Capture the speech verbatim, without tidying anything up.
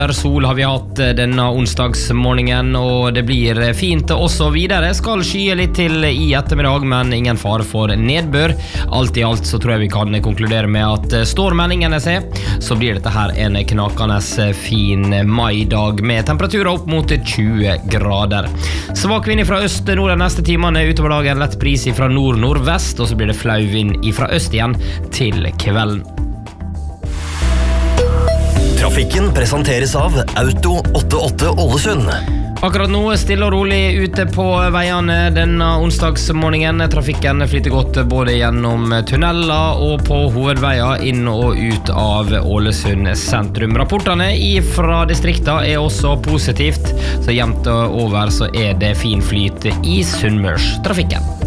Sol har vi hatt denne onsdagsmorgenen, og det blir fint og så videre. Skal skye litt til i ettermiddag, men ingen fare for nedbør. Alt i alt så tror jeg vi kan konkludere med at står meldingene seg, så blir dette her en knakende fin maidag med temperaturer opp mot tjue grader. Svak vind fra øst nord de neste timene, utover dagen lett bris fra nord-nordvest, og så blir det flau vind fra øst igjen til kvelden. Trafikken presenteres av Auto åttiåtte Ålesund. Akkurat nå stille og rolig ute på veiene denne onsdagsmorgenen. Trafikken flyter godt både gjennom tunneler og på hovedveier inn og ut av Ålesund sentrum. Rapportene fra distrikta er også positivt, så jevnt over så er det fin flyt i Sunnmørstrafikken.